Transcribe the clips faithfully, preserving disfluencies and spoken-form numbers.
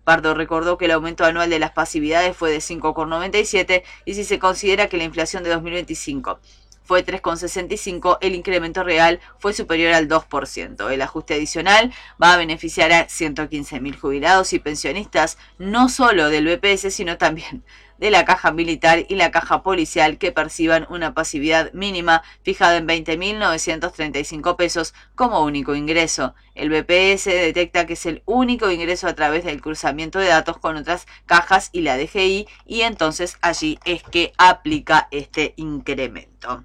Pardo recordó que el aumento anual de las pasividades fue de cinco coma noventa y siete y si se considera que la inflación de dos mil veinticinco fue tres coma sesenta y cinco, el incremento real fue superior al dos por ciento. El ajuste adicional va a beneficiar a ciento quince mil jubilados y pensionistas, no solo del B P S, sino también de la caja militar y la caja policial, que perciban una pasividad mínima fijada en veinte mil novecientos treinta y cinco pesos como único ingreso. El B P S detecta que es el único ingreso a través del cruzamiento de datos con otras cajas y la D G I, y entonces allí es que aplica este incremento.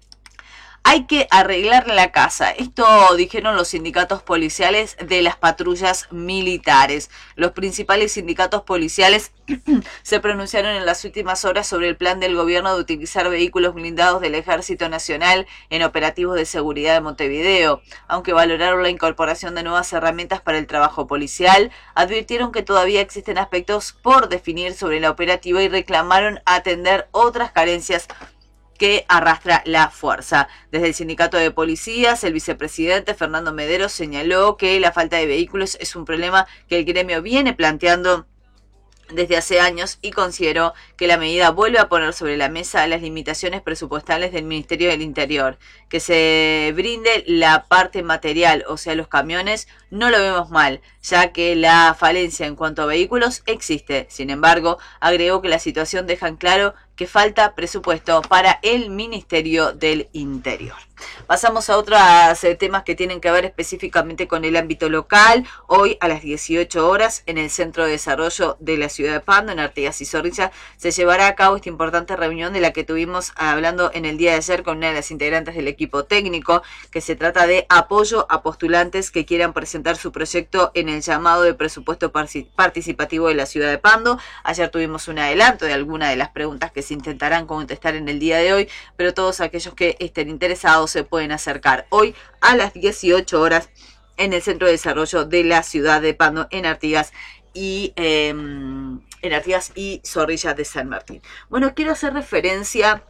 Hay que arreglar la casa. Esto dijeron los sindicatos policiales de las patrullas militares. Los principales sindicatos policiales se pronunciaron en las últimas horas sobre el plan del gobierno de utilizar vehículos blindados del Ejército Nacional en operativos de seguridad de Montevideo. Aunque valoraron la incorporación de nuevas herramientas para el trabajo policial, advirtieron que todavía existen aspectos por definir sobre la operativa y reclamaron atender otras carencias que arrastra la fuerza. Desde el sindicato de policías, el vicepresidente Fernando Mederos señaló que la falta de vehículos es un problema que el gremio viene planteando desde hace años y consideró que la medida vuelve a poner sobre la mesa las limitaciones presupuestales del Ministerio del Interior. Que se brinde la parte material, o sea, los camiones, no lo vemos mal, ya que la falencia en cuanto a vehículos existe. Sin embargo, agregó que la situación deja en claro que falta presupuesto para el Ministerio del Interior. Pasamos a otros eh, temas que tienen que ver específicamente con el ámbito local. Hoy a las dieciocho horas en el Centro de Desarrollo de la Ciudad de Pando, en Artigas y Zorrilla, se llevará a cabo esta importante reunión de la que tuvimos hablando en el día de ayer con una de las integrantes del equipo técnico, que se trata de apoyo a postulantes que quieran presentar su proyecto en el llamado de presupuesto participativo de la Ciudad de Pando. Ayer tuvimos un adelanto de algunas de las preguntas que se intentarán contestar en el día de hoy, pero todos aquellos que estén interesados se pueden acercar hoy a las dieciocho horas en el Centro de Desarrollo de la Ciudad de Pando, en Artigas y eh, en Artigas y Zorrilla de San Martín. Bueno, quiero hacer referencia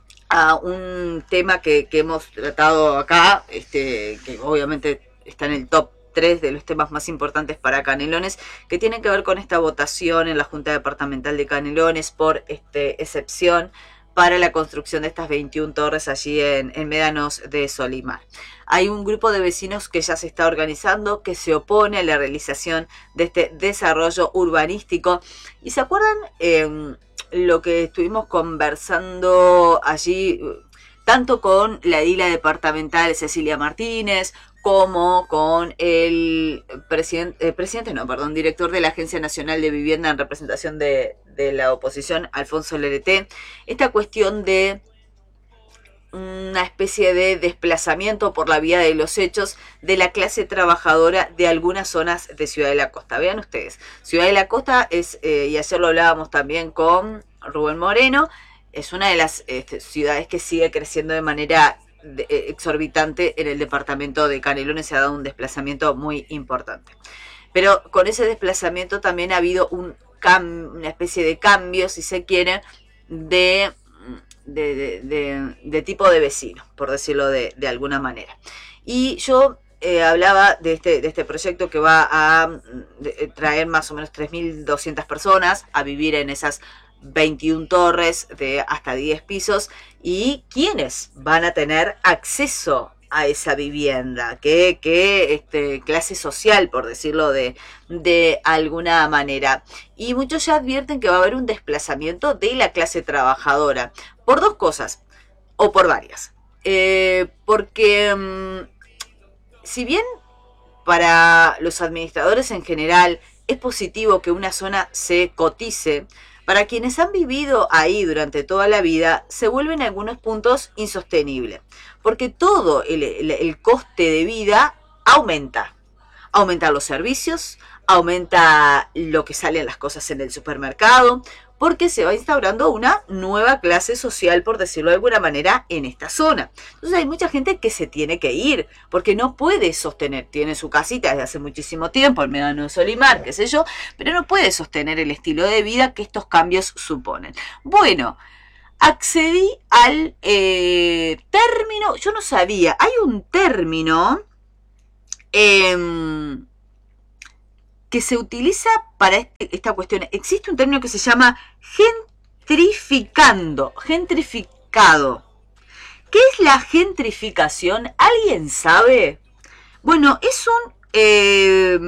a un tema que, que hemos tratado acá, este, que obviamente está en el top tres de los temas más importantes para Canelones, que tienen que ver con esta votación en la Junta Departamental de Canelones por este, excepción para la construcción de estas veintiuna torres allí en, en Médanos de Solimar. Hay un grupo de vecinos que ya se está organizando, que se opone a la realización de este desarrollo urbanístico. ¿Y se acuerdan eh, lo que estuvimos conversando allí, tanto con la edila departamental Cecilia Martínez, como con el presidente, eh, presidente, no, perdón, director de la Agencia Nacional de Vivienda en representación de, de la oposición, Alfonso Lerete, esta cuestión de una especie de desplazamiento por la vía de los hechos de la clase trabajadora de algunas zonas de Ciudad de la Costa? Vean ustedes, Ciudad de la Costa es, eh, y ayer lo hablábamos también con Rubén Moreno, es una de las este, ciudades que sigue creciendo de manera de, eh, exorbitante. En el departamento de Canelones se ha dado un desplazamiento muy importante. Pero con ese desplazamiento también ha habido un cam una especie de cambio, si se quiere, de, de, de, de, de tipo de vecino, por decirlo de, de alguna manera. Y yo eh, hablaba de este, de este proyecto que va a de, traer más o menos tres mil doscientas personas a vivir en esas veintiuna torres de hasta diez pisos, y quienes van a tener acceso a esa vivienda, qué, qué este, clase social, por decirlo de, de alguna manera. Y muchos ya advierten que va a haber un desplazamiento de la clase trabajadora, por dos cosas, o por varias. Eh, porque um, si bien para los administradores en general es positivo que una zona se cotice, para quienes han vivido ahí durante toda la vida, se vuelve en algunos puntos insostenible, porque todo el, el, el coste de vida aumenta. Aumentan los servicios, aumenta lo que salen las cosas en el supermercado, porque se va instaurando una nueva clase social, por decirlo de alguna manera, en esta zona. Entonces hay mucha gente que se tiene que ir, porque no puede sostener, tiene su casita desde hace muchísimo tiempo, el Médano de Solimar, qué sé yo, pero no puede sostener el estilo de vida que estos cambios suponen. Bueno, accedí al eh, término, yo no sabía, hay un término... Eh, que se utiliza para este, esta cuestión. Existe un término que se llama gentrificando, gentrificado. ¿Qué es la gentrificación? ¿Alguien sabe? Bueno, es un eh,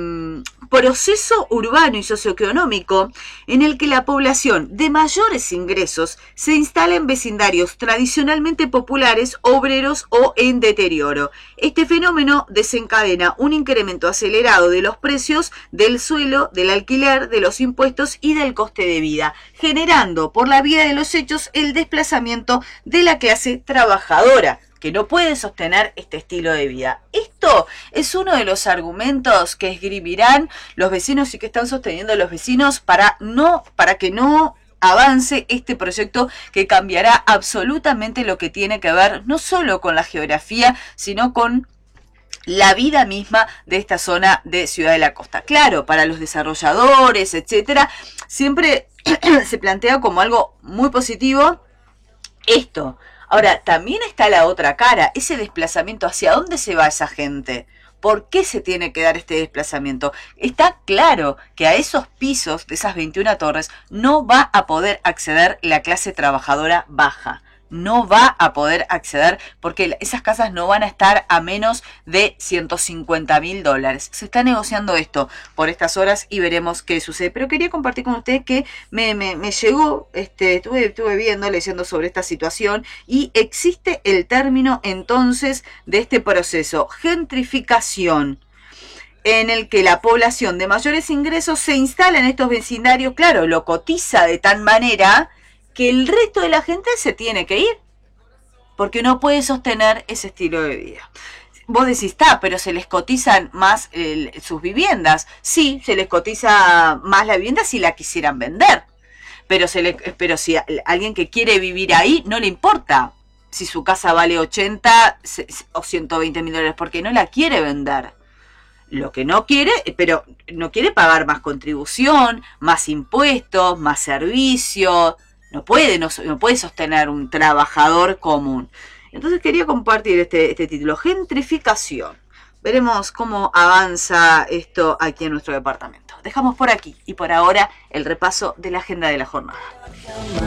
proceso urbano y socioeconómico en el que la población de mayores ingresos se instala en vecindarios tradicionalmente populares, obreros o en deterioro. Este fenómeno desencadena un incremento acelerado de los precios del suelo, del alquiler, de los impuestos y del coste de vida, generando por la vía de los hechos el desplazamiento de la clase trabajadora, que no puede sostener este estilo de vida. Esto es uno de los argumentos que esgrimirán los vecinos y que están sosteniendo los vecinos para, no, para que no avance este proyecto que cambiará absolutamente lo que tiene que ver no solo con la geografía, sino con la vida misma de esta zona de Ciudad de la Costa. Claro, para los desarrolladores, etcétera, siempre se plantea como algo muy positivo esto. Ahora, también está la otra cara, ese desplazamiento. ¿Hacia dónde se va esa gente? ¿Por qué se tiene que dar este desplazamiento? Está claro que a esos pisos de esas veintiuna torres no va a poder acceder la clase trabajadora baja. No va a poder acceder porque esas casas no van a estar a menos de ciento cincuenta mil dólares. Se está negociando esto por estas horas y veremos qué sucede. Pero quería compartir con ustedes que me, me, me llegó, este, estuve, estuve viendo, leyendo sobre esta situación y existe el término entonces de este proceso, gentrificación, en el que la población de mayores ingresos se instala en estos vecindarios, claro, lo cotiza de tal manera que el resto de la gente se tiene que ir, porque no puede sostener ese estilo de vida. Vos decís, está, pero se les cotizan más el, sus viviendas. Sí, se les cotiza más la vivienda si la quisieran vender, pero, se le, pero si a, alguien que quiere vivir ahí no le importa si su casa vale ochenta o ciento veinte mil dólares, porque no la quiere vender. Lo que no quiere, pero no quiere pagar más contribución, más impuestos, más servicios. No puede, no, no puede sostener un trabajador común. Entonces quería compartir este, este título, gentrificación. Veremos cómo avanza esto aquí en nuestro departamento. Dejamos por aquí y por ahora el repaso de la agenda de la jornada.